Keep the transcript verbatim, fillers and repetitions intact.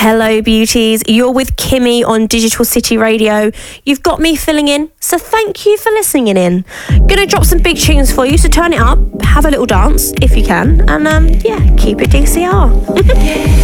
Hello, beauties. You're with Kimmy on Digital City Radio. You've got me filling in, so thank you for listening in. Gonna drop some big tunes for you, so turn it up, have a little dance if you can, and um, yeah, keep it D C R.